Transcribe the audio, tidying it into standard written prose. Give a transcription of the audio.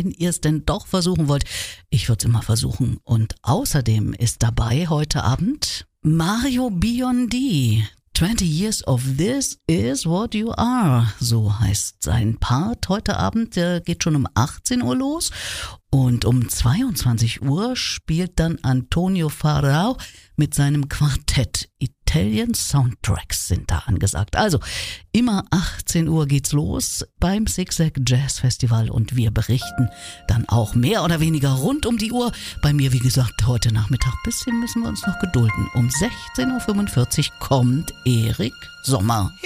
wenn ihr es denn doch versuchen wollt. Ich würde es immer versuchen. Und außerdem ist dabei heute Abend Mario Biondi. 20 Years of This is What You Are, so heißt sein Part heute Abend. Der geht schon um 18 Uhr los und um 22 Uhr spielt dann Antonio Farao mit seinem Quartett. Italian Soundtracks sind da angesagt. Also immer 18 Uhr geht's los beim Zigzag Jazz Festival und wir berichten dann auch mehr oder weniger rund um die Uhr. Bei mir, wie gesagt, heute Nachmittag bisschen müssen wir uns noch gedulden. Um 16.45 Uhr kommt Erik Sommer.